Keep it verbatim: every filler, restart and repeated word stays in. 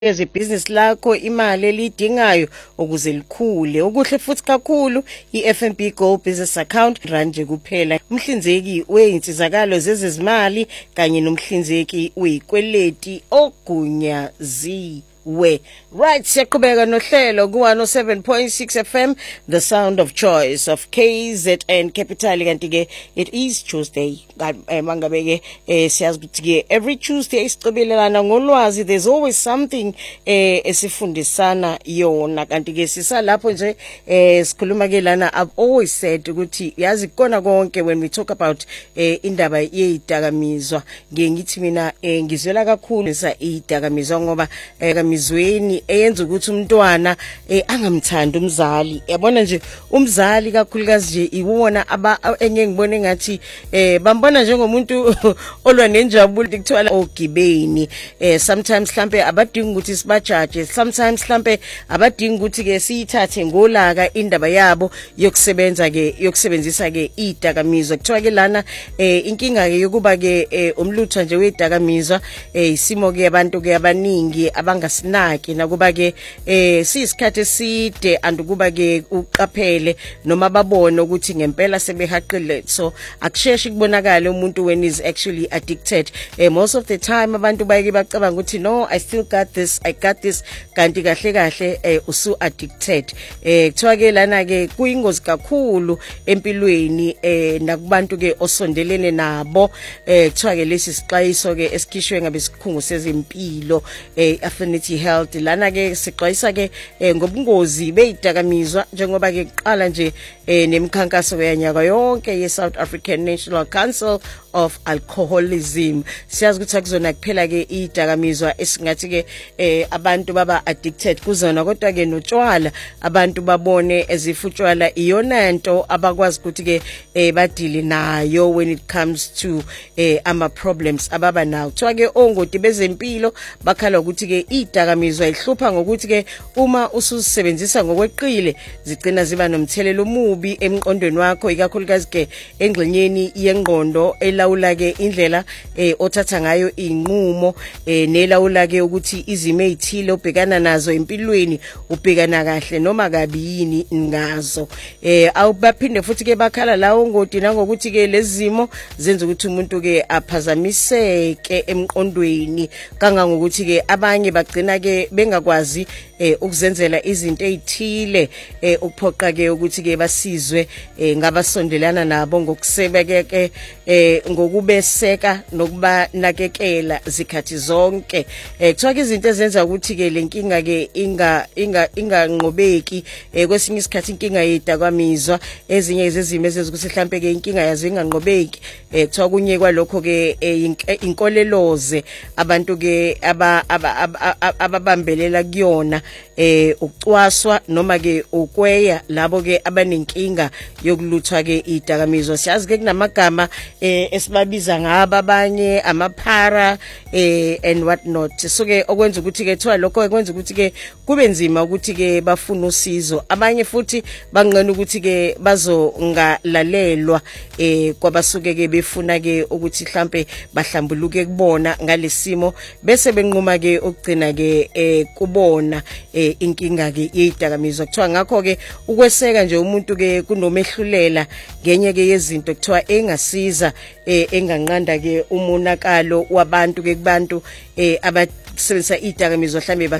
Ezibhizinisi lakho imali elidingayo ukuze likhule okuhle futhi kakhulu iF N B Gold Business Account ranje kuphela umhlinzeki weinsizakalo zezezimali kanye nomhlinzeki wezikweleti ogunyaziwe. Right, siyaqhubeka nohlelo ku one oh seven point six F M, the sound of choice of K Z N Capital. Kanti ke it is Tuesday mangabe ke siyazi ukuthi ke every Tuesday isicibelelana ngolwazi. There's always something eh esifundisana yona, kanti ke sisa lapho nje eh sikhuluma ke lana. I've always said ukuthi yazi kona konke when we talk about eh indaba yezidakamizwa ngiyithi mina ngizwela kakhulu sa izidakamizwa ngoba mizweni eyenza ukuthi umntwana eh angamthandi umzali. Yabona nje umzali kakhulukazi nje iwona aba engeke ngibone ngathi eh bambona njengomuntu olwa nenjabulo kuthiwa ogibeni. Eh sometimes mhlambe abadinga ukuthi sibajaje, sometimes mhlambe abadinga ukuthi ke siyithathe ngolaka indaba yabo yokusebenza ke yokusebenzisa ke izidakamizwa. Kuthiwa ke lana eh inkinga ke yokuba ke umlutho nje wezidakamizwa eh isimo ke abantu ke abaningi abanga sinaki nakuba ke eh siyisikhathi eside andukuba ke uqaphele noma babone ukuthi ngempela sebehaqile. So akusheshi kubonakala umuntu when is actually addicted. Eh most of the time abantu bayeke bacabanga ukuthi no, I still got this, I got this, kanti kahle kahle eh usu addicted. Eh kuthiwa ke lana ke kuyingozi kakhulu empilweni eh nakubantu ke osondelene nabo. Eh kuthiwa ke lesi sixwayiso ke esikhishwe ngabe sikhungo sezempilo eh Affinity Health lana ke sixwayisa ke ngobungozi bezidakamizwa njengoba ke qala nje nemikhankaso yanyaka yonke ye South African National Council of Alcoholism. Siyazi ukuthi akuzona kuphela ke izidakamizwa esingathi ke abantu baba addicted kuzona, kodwa ke notshwala abantu babone ezifutshwala iyona nto abakwazi ukuthi ke badili nayo when it comes to ama problems ababa nawo. Kuthiwa ke ongoti bezempilo bakhala ukuthi ke izidakamizwa ihlupha ngokuthi ke uma ususebenzisa ngokweqile zigcina ziba nomthelelo omubi emqondweni wakho, ikakhulukazi ke engxenyeni yengqondo elawula ke indlela eh othatha ngayo inqumo eh nelawula ke ukuthi izimo ezithile obhekana nazo empilweni ubhekana kahle noma kabini ngazo. Eh awubaphinde futhi ke bakhala lawo ngoti nangokuthi ke lezimo zenza ukuthi umuntu ke aphazamiseke emqondweni kangangokuthi ke abanye bagcina ke bengakwazi eh ukuzenzela izinto ezithile eh ukuphoqa ke ukuthi ke basizwe eh ngabasondelana nabo ngokusebeke ke eh ngokubeseka nokuba nakekela zikhathi zonke. Eh kuthiwa ke izinto ezenza ukuthi ke lenkinga ke inga inga inganqobeki eh kwesinye isikhathi inkinga yezidakamizwa ezinye izizimo ezenza ukuthi mhlambe ke inkinga yazo inganqobeki. Eh kuthiwa kunye kwalokho ke inkoleloze abantu ke aba ababambelela kuyona eh ukucwaswa noma ke ukweya labo ke abanenkinga yokuluthwa ke izidakamizwa. Siyazi ke kunamagama eh esibabiza ngaba abanye amaphara eh and what not. So ke okwenza ukuthi ke thiwa lokho kwenza ukuthi ke kube nzima ukuthi ke bafuna usizo. Abanye futhi bangqena ukuthi ke bazongalalelwa eh kwabasuke ke befuna ke ukuthi mhlambe bahlambuluke kubona ngalesimo bese benquma ke ukugcina ke eh kubona eh inkinga ke yezidakamizwa. Kuthiwa ngakho ke ukweseka nje umuntu ke kunomehlulela ngenye ke yezinto kuthiwa engasiza eh enganqanda ke umonakalo wabantu ke kubantu eh abasebenzisa izidakamizwa mhlambe